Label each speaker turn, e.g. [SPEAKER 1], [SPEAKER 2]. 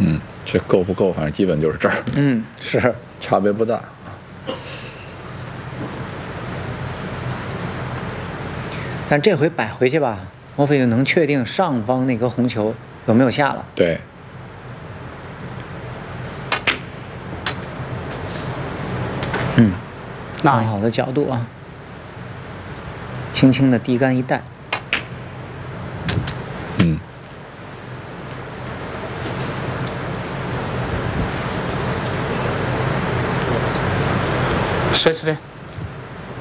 [SPEAKER 1] 这够不够？反正基本就是这儿。
[SPEAKER 2] 是
[SPEAKER 1] 差别不大。
[SPEAKER 2] 但这回摆回去吧，莫非就能确定上方那颗红球有没有下了？
[SPEAKER 1] 对。
[SPEAKER 2] 很好的角度啊，轻轻的低杆一带。